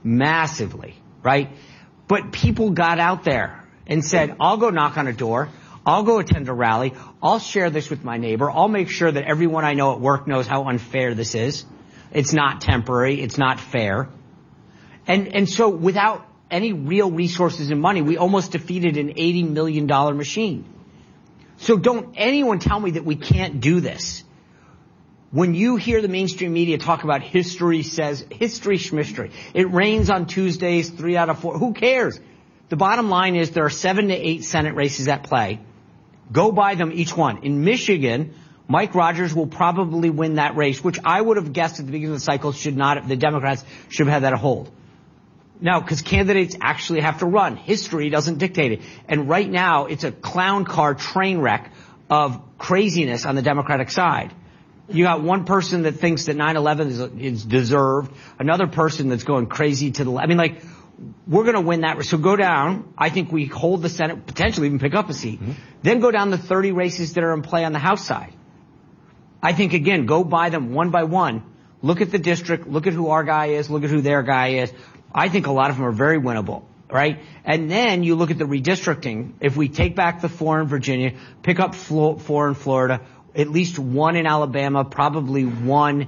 right? But people got out there and said, I'll go knock on a door. I'll go attend a rally. I'll share this with my neighbor. I'll make sure that everyone I know at work knows how unfair this is. It's not temporary. It's not fair. And so without any real resources and money, we almost defeated an $80 million machine. So don't anyone tell me that we can't do this. When you hear the mainstream media talk about history says, history schmistery, it rains on Tuesdays, 3 out of 4. Who cares? The bottom line is there are 7 to 8 Senate races at play. Go buy them each one. In Michigan, Mike Rogers will probably win that race, which I would have guessed at the beginning of the cycle the Democrats should have had that hold. Now, because candidates actually have to run. History doesn't dictate it. And right now, it's a clown car train wreck of craziness on the Democratic side. You got one person that thinks that 9/11 is deserved, another person that's going crazy to the left. I mean, like, we're going to win that. So go down. I think we hold the Senate, potentially even pick up a seat. Mm-hmm. Then go down the 30 races that are in play on the House side. I think, again, go by them one by one. Look at the district. Look at who our guy is. Look at who their guy is. I think a lot of them are very winnable, right? And then you look at the redistricting. If we take back the 4 in Virginia, pick up 4 in Florida, at least 1 in Alabama, probably one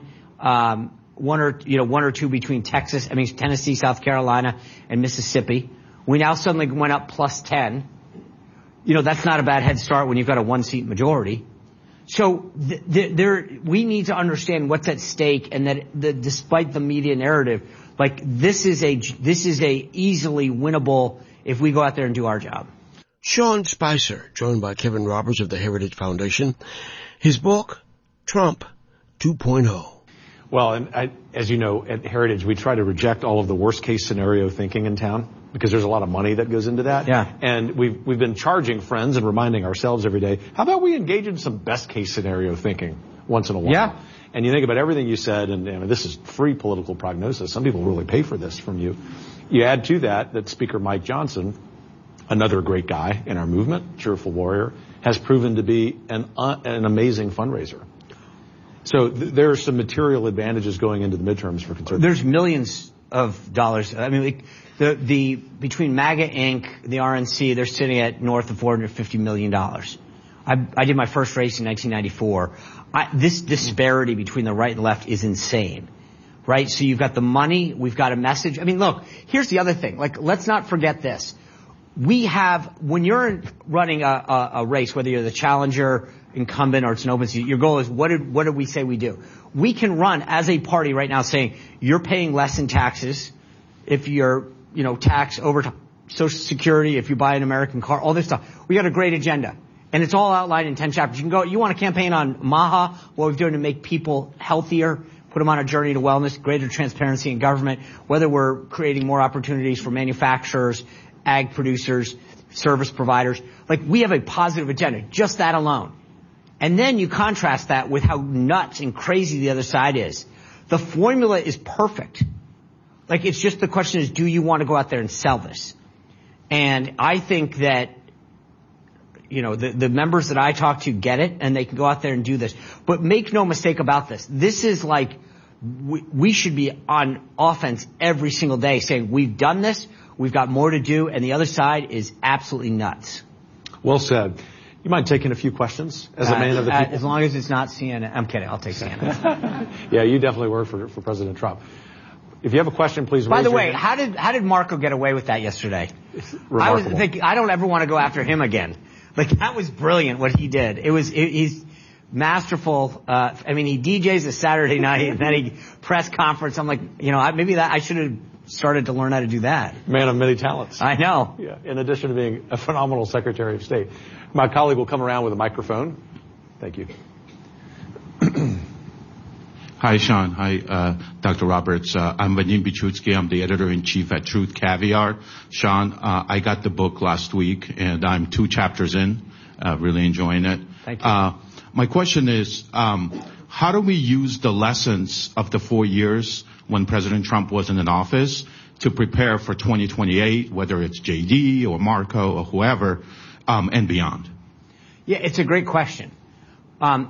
or two between Tennessee, South Carolina, and Mississippi. We now suddenly went up plus 10. That's not a bad head start when you've got a 1-seat majority. So we need to understand what's at stake, and that despite the media narrative, like, this is a easily winnable if we go out there and do our job. Sean Spicer, joined by Kevin Roberts of the Heritage Foundation. His book, Trump 2.0. Well, and as you know, at Heritage, we try to reject all of the worst-case scenario thinking in town, because there's a lot of money that goes into that. Yeah. And we've been charging friends and reminding ourselves every day, how about we engage in some best-case scenario thinking once in a while? Yeah. And you think about everything you said, and this is free political prognosis. Some people really pay for this from you. You add to that Speaker Mike Johnson, another great guy in our movement, cheerful warrior, has proven to be an amazing fundraiser. So there are some material advantages going into the midterms for conservatives. There's millions of dollars. I mean, between MAGA Inc., the RNC, they're sitting at north of $450 million. I did my first race in 1994. This disparity between the right and left is insane, right? So you've got the money, we've got a message. I mean, look, here's the other thing. Like, let's not forget this. When you're running a race, whether you're the challenger, incumbent, or it's an open seat, your goal is what did we say we do? We can run as a party right now saying you're paying less in taxes if you're, tax over Social Security, if you buy an American car, all this stuff. We got a great agenda. And it's all outlined in 10 chapters. You want to campaign on MAHA, what we're doing to make people healthier, put them on a journey to wellness, greater transparency in government, whether we're creating more opportunities for manufacturers, ag producers, service providers. Like, we have a positive agenda, just that alone. And then you contrast that with how nuts and crazy the other side is. The formula is perfect. Like, it's just the question is, do you want to go out there and sell this? And I think that, the members that I talk to get it, and they can go out there and do this. But make no mistake about this. This is like, we should be on offense every single day saying, we've done this, we've got more to do, and the other side is absolutely nuts. Well said. You mind taking a few questions as a man of the people? As long as it's not CNN. I'm kidding. I'll take CNN. Yeah, you definitely work for President Trump. If you have a question, please raise your hand. By the way, how did Marco get away with that yesterday? Remarkable. I was thinking, I don't ever want to go after him again. Like, that was brilliant what he did. He's masterful. He DJs a Saturday night and then he press conference. I'm like, maybe I should have started to learn how to do that. Man of many talents. I know. Yeah. In addition to being a phenomenal Secretary of State. My colleague will come around with a microphone. Thank you. Hi, Sean. Hi, Dr. Roberts. I'm Vadim Bichutsky. I'm the editor-in-chief at Truth Caviar. Sean, I got the book last week, and I'm 2 chapters in. Really enjoying it. Thank you. My question is, how do we use the lessons of the 4 years when President Trump wasn't in office to prepare for 2028, whether it's JD or Marco or whoever, and beyond? Yeah, it's a great question. I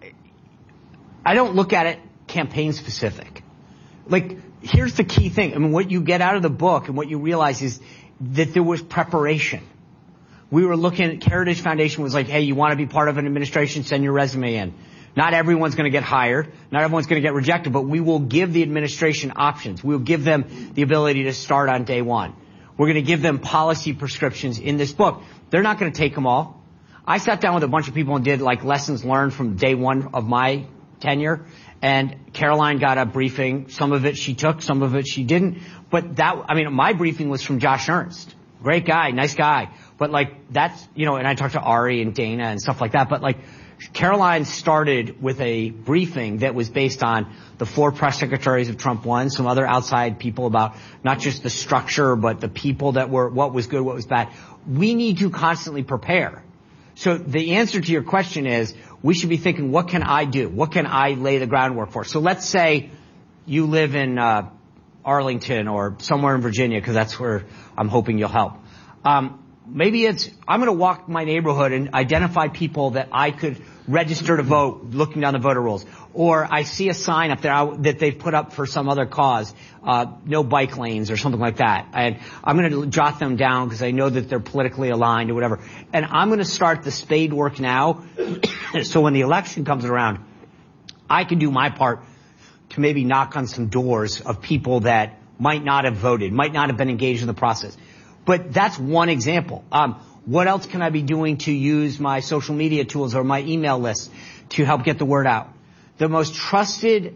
don't look at it campaign specific. Like, here's the key thing. What you get out of the book and what you realize is that there was preparation. We were looking, Heritage Foundation was like, hey, you want to be part of an administration, send your resume in. Not everyone's going to get hired. Not everyone's going to get rejected, but we will give the administration options. We'll give them the ability to start on day one. We're going to give them policy prescriptions in this book. They're not going to take them all. I sat down with a bunch of people and did like lessons learned from day one of my tenure. And Caroline got a briefing. Some of it she took, some of it she didn't. But my briefing was from Josh Ernst. Great guy, nice guy. But that's, and I talked to Ari and Dana and stuff like that. But Caroline started with a briefing that was based on the 4 press secretaries of Trump 1, some other outside people about not just the structure, but the people that were, what was good, what was bad. We need to constantly prepare. So the answer to your question is, we should be thinking, what can I do? What can I lay the groundwork for? So let's say you live in Arlington or somewhere in Virginia, because that's where I'm hoping you'll help. Maybe I'm going to walk my neighborhood and identify people that I could register to vote, looking down the voter rolls. Or I see a sign up there that they've put up for some other cause, no bike lanes or something like that. And I'm going to jot them down because I know that they're politically aligned or whatever. And I'm going to start the spade work now so when the election comes around, I can do my part to maybe knock on some doors of people that might not have voted, might not have been engaged in the process. But that's one example. What else can I be doing to use my social media tools or my email list to help get the word out? The most trusted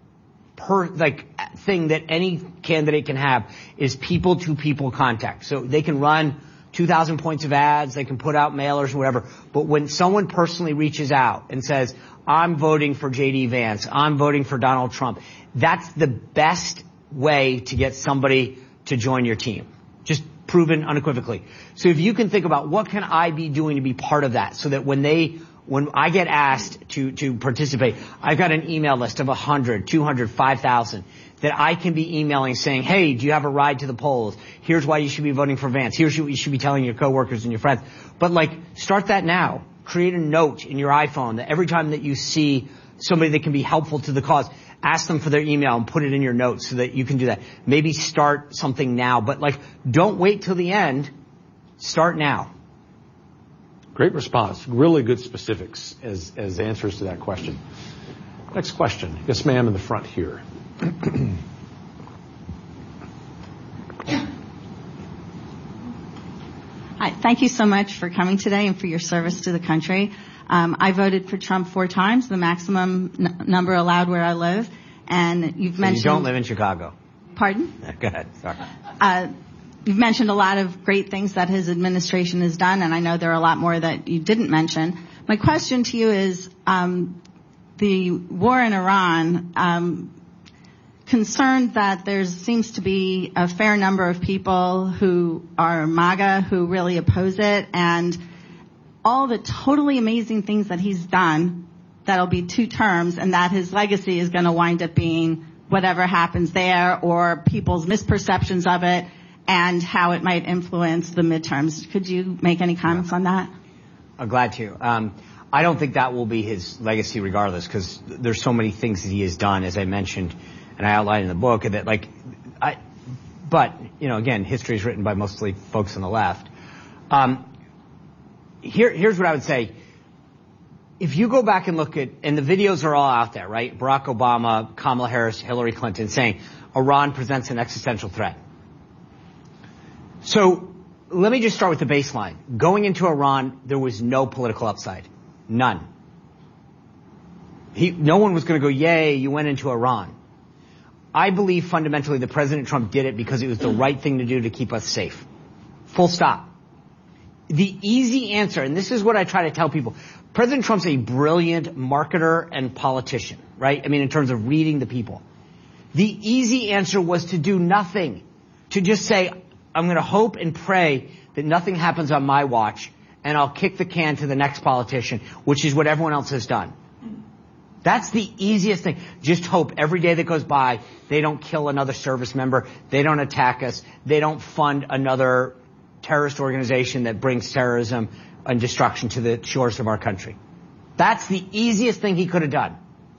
thing that any candidate can have is people-to-people contact. So they can run 2,000 points of ads, they can put out mailers or whatever. But when someone personally reaches out and says, I'm voting for J.D. Vance, I'm voting for Donald Trump, that's the best way to get somebody to join your team. Just proven unequivocally. So if you can think about what can I be doing to be part of that, so that when I get asked to participate, I've got an email list of 100, 200, 5,000 that I can be emailing saying, hey, do you have a ride to the polls? Here's why you should be voting for Vance. Here's what you should be telling your coworkers and your friends. But start that now. Create a note in your iPhone that every time that you see somebody that can be helpful to the cause, ask them for their email and put it in your notes so that you can do that. Maybe start something now, but don't wait till the end. Start now. Great response. Really good specifics as answers to that question. Next question. Yes, ma'am, in the front here. Hi. Thank you so much for coming today and for your service to the country. I voted for Trump 4 times, the maximum number allowed where I live. And you've mentioned... You don't live in Chicago. Pardon? Go ahead. Sorry. you've mentioned a lot of great things that his administration has done, and I know there are a lot more that you didn't mention. My question to you is, the war in Iran, concerned that there seems to be a fair number of people who are MAGA who really oppose it, and all the totally amazing things that he's done, that'll be 2 terms, and that his legacy is going to wind up being whatever happens there, or people's misperceptions of it, and how it might influence the midterms. Could you make any comments on that? I'm glad to. I don't think that will be his legacy regardless, because there's so many things that he has done, as I mentioned, and I outlined in the book, that but, again, history is written by mostly folks on the left. Here's what I would say. If you go back and look at, and the videos are all out there, right? Barack Obama, Kamala Harris, Hillary Clinton saying Iran presents an existential threat. So let me just start with the baseline. Going into Iran, there was no political upside. None. No one was going to go, yay, you went into Iran. I believe fundamentally that President Trump did it because it was the right thing to do to keep us safe. Full stop. The easy answer, and this is what I try to tell people, President Trump's a brilliant marketer and politician, right? I mean, in terms of reading the people. The easy answer was to do nothing. To just say, I'm going to hope and pray that nothing happens on my watch, and I'll kick the can to the next politician, which is what everyone else has done. That's the easiest thing. Just hope every day that goes by, they don't kill another service member, they don't attack us, they don't fund another terrorist organization that brings terrorism and destruction to the shores of our country. That's the easiest thing he could have done.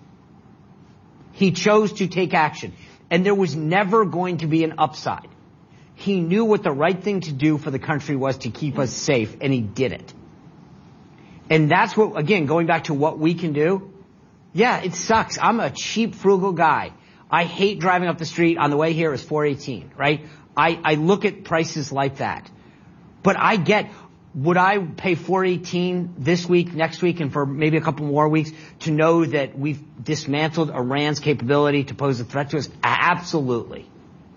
He chose to take action. And there was never going to be an upside. He knew what the right thing to do for the country was to keep us safe, and he did it. And that's what, again, going back to what we can do, yeah, it sucks. I'm a cheap, frugal guy. I hate driving up the street. On the way here is $4.18, right? I look at prices like that. But I get, would I pay $4.18 this week, next week, and for maybe a couple more weeks to know that we've dismantled Iran's capability to pose a threat to us? Absolutely.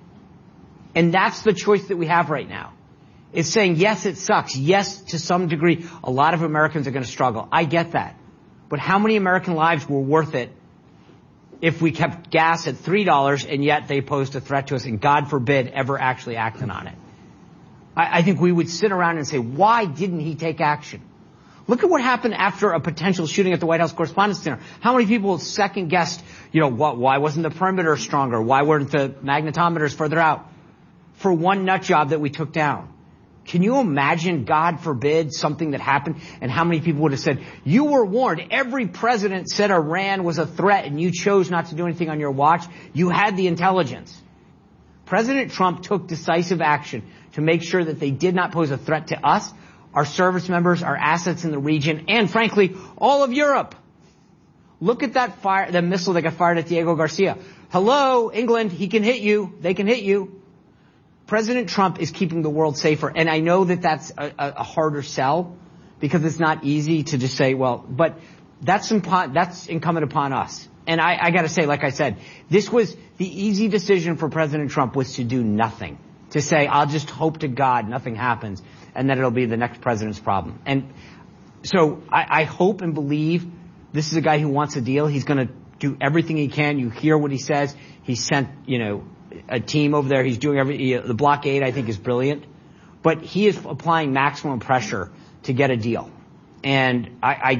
And that's the choice that we have right now. It's saying, yes, it sucks. Yes, to some degree, a lot of Americans are going to struggle. I get that. But how many American lives were worth it if we kept gas at $3 and yet they posed a threat to us and, God forbid, ever actually acted on it? I think we would sit around and say, why didn't he take action? Look at what happened after a potential shooting at the White House Correspondents' Dinner. How many people second-guessed, why wasn't the perimeter stronger? Why weren't the magnetometers further out? For one nut job that we took down. Can you imagine, God forbid, something that happened and how many people would have said, you were warned. Every president said Iran was a threat and you chose not to do anything on your watch. You had the intelligence. President Trump took decisive action to make sure that they did not pose a threat to us, our service members, our assets in the region, and frankly, all of Europe. Look at that the missile that got fired at Diego Garcia. Hello, England, he can hit you. They can hit you. President Trump is keeping the world safer, and I know that that's a harder sell because it's not easy to just say, well, but that's incumbent upon us. And I got to say, like I said, this was the easy decision for President Trump was to do nothing, to say, I'll just hope to God nothing happens, and that it'll be the next president's problem. And so I hope and believe this is a guy who wants a deal. He's going to do everything he can. You hear what he says. He sent, a team over there. He's doing the blockade, I think, is brilliant. But he is applying maximum pressure to get a deal. And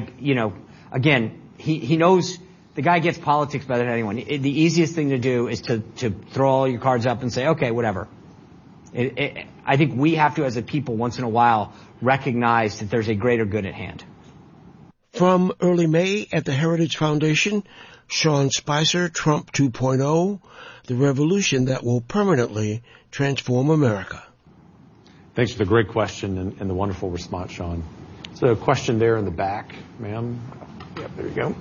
again, he knows the guy gets politics better than anyone. The easiest thing to do is to throw all your cards up and say, okay, whatever. I think we have to, as a people, once in a while, recognize that there's a greater good at hand. From early May at the Heritage Foundation, Sean Spicer, Trump 2.0, the revolution that will permanently transform America. Thanks for the great question and the wonderful response, Sean. So a question there in the back, ma'am. Yep, there you go.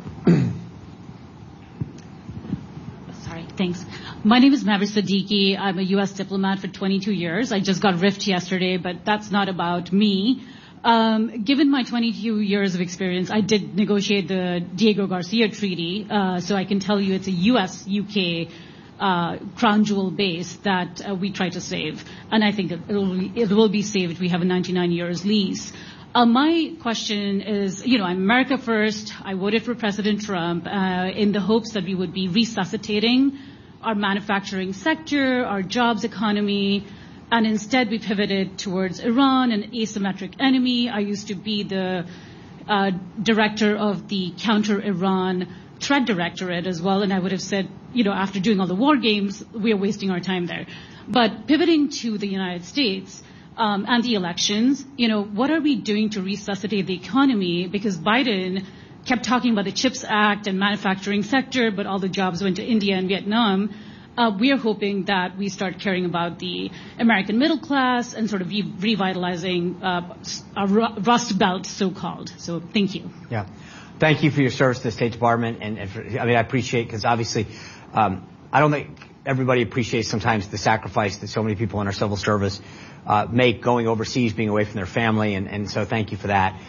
Sorry, thanks. My name is Maverick Siddiqui. I'm a U.S. diplomat for 22 years. I just got riffed yesterday, but that's not about me. Given my 22 years of experience, I did negotiate the Diego Garcia Treaty, so I can tell you it's a U.S.-UK crown jewel base that we try to save. And I think it will be saved. We have a 99 years lease. My question is, I'm America First. I voted for President Trump in the hopes that we would be resuscitating our manufacturing sector, our jobs economy, and instead we pivoted towards Iran, an asymmetric enemy. I used to be the director of the Counter-Iran Threat Directorate as well, and I would have said, after doing all the war games, we are wasting our time there. But pivoting to the United States and the elections, what are we doing to resuscitate the economy? Because Biden kept talking about the CHIPS Act and manufacturing sector, but all the jobs went to India and Vietnam. We are hoping that we start caring about the American middle class and sort of revitalizing our Rust Belt, so-called. So thank you. Yeah. Thank you for your service to the State Department. And I appreciate, because obviously I don't think everybody appreciates sometimes the sacrifice that so many people in our civil service make going overseas, being away from their family. And so thank you for that.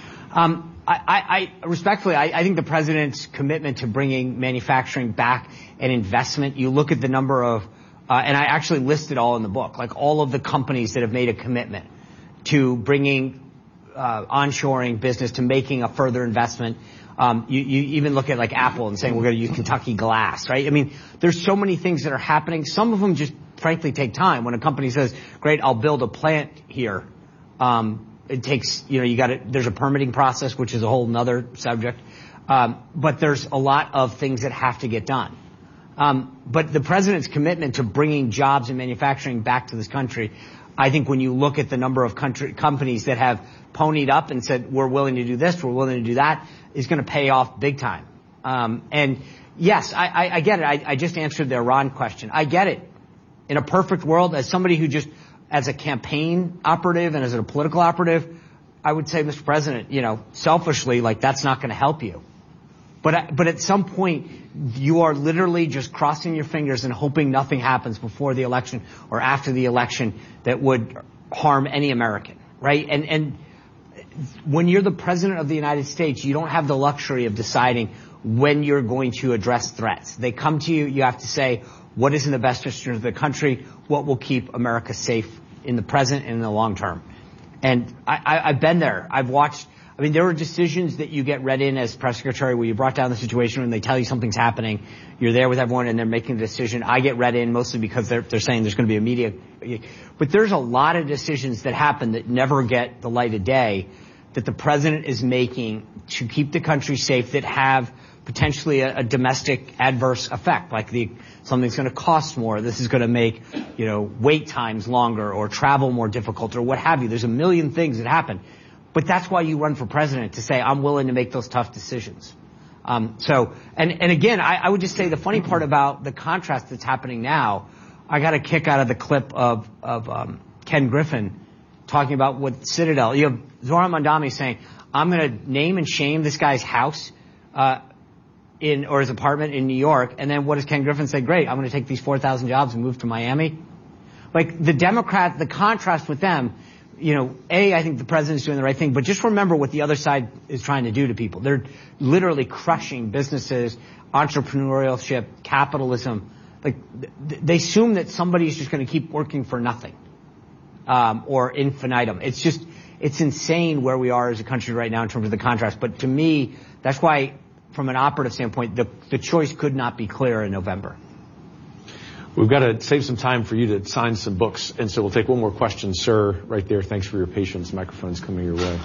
I respectfully, I think the president's commitment to bringing manufacturing back and investment, you look at the number of, and I actually listed all in the book, like all of the companies that have made a commitment to bringing onshoring business, to making a further investment. You even look at like Apple and saying we're going to use Kentucky glass, right? I mean, there's so many things that are happening. Some of them just frankly take time. When a company says, great, I'll build a plant here, it takes, there's a permitting process, which is a whole nother subject. But there's a lot of things that have to get done. But the president's commitment to bringing jobs and manufacturing back to this country, I think when you look at the number of companies that have ponied up and said, we're willing to do this, we're willing to do that, is going to pay off big time. And yes, I get it. I just answered the Iran question. I get it. In a perfect world, as somebody who just, as a campaign operative and as a political operative, I would say, Mr. President, selfishly, like, that's not going to help you. But at some point, you are literally just crossing your fingers and hoping nothing happens before the election or after the election that would harm any American, right? And when you're the president of the United States, you don't have the luxury of deciding when you're going to address threats. They come to you, you have to say, what is in the best interest of the country? What will keep America safe in the present and in the long term? And I've been there. I've watched. I mean, there are decisions that you get read in as press secretary where you brought down the situation and they tell you something's happening. You're there with everyone and they're making a decision. I get read in mostly because they're saying there's going to be a media. But there's a lot of decisions that happen that never get the light of day that the president is making to keep the country safe that have potentially a domestic adverse effect, like something's going to cost more. This is going to make, wait times longer or travel more difficult or what have you. There's a million things that happen. But that's why you run for president, to say, I'm willing to make those tough decisions. And again, I would just say the funny part about the contrast that's happening now, I got a kick out of the clip of Ken Griffin talking about what Citadel. You have Zohran Mamdani saying, I'm going to name and shame this guy's house, or his apartment in New York. And then what does Ken Griffin say? Great, I'm going to take these 4,000 jobs and move to Miami. Like the contrast with them, I think the president's doing the right thing, but just remember what the other side is trying to do to people. They're literally crushing businesses, entrepreneurship, capitalism. Like, they assume that somebody's just going to keep working for nothing, or infinitum. It's insane where we are as a country right now in terms of the contrast. But to me, that's why, from an operative standpoint, the choice could not be clearer in November. We've got to save some time for you to sign some books, and so we'll take one more question, sir, right there. Thanks for your patience. Microphone's coming your way.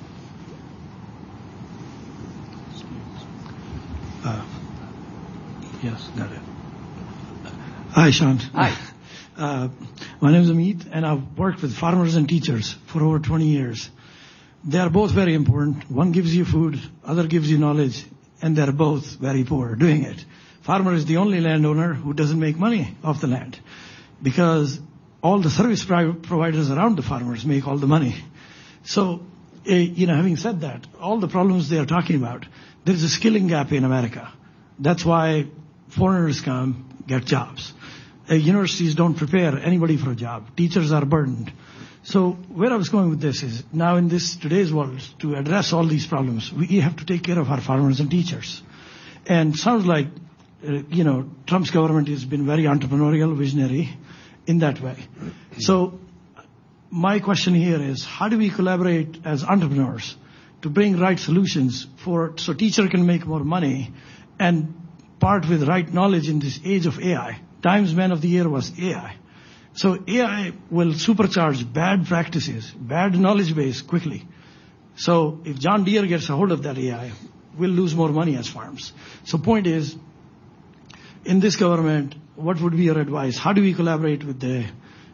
Yes, got it. Hi, Sean. Hi. My name is Amit, and I've worked with farmers and teachers for over 20 years. They are both very important. One gives you food, other gives you knowledge, and they're both very poor doing it. Farmer is the only landowner who doesn't make money off the land because all the service providers around the farmers make all the money. So, having said that, all the problems they are talking about, there's a skilling gap in America. That's why foreigners come, get jobs. Universities don't prepare anybody for a job. Teachers are burdened. So where I was going with this is, now in today's world, to address all these problems, we have to take care of our farmers and teachers. And sounds like Trump's government has been very entrepreneurial, visionary in that way. So my question here is, how do we collaborate as entrepreneurs to bring right solutions so teacher can make more money and part with right knowledge in this age of AI? Times Man of the Year was AI. So AI will supercharge bad practices, bad knowledge base quickly. So if John Deere gets a hold of that AI, we'll lose more money as farms. So point is, in this government, what would be your advice? How do we collaborate with the